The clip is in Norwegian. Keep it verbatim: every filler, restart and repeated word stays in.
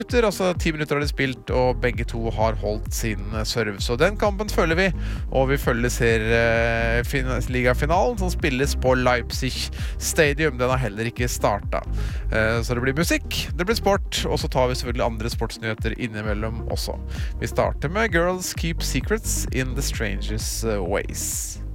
Altså ti minutter har de spilt, og begge to har holdt sin serve. Så den kampen følger vi, og vi følger serieligaffinalen som spilles på Leipzig Stadium. Den har heller ikke startet. Så det blir musikk, det blir sport, og så tar vi selvfølgelig andre sportsnyheter innimellom også. Vi starter med Girls Keep Secrets in the Strangest Ways.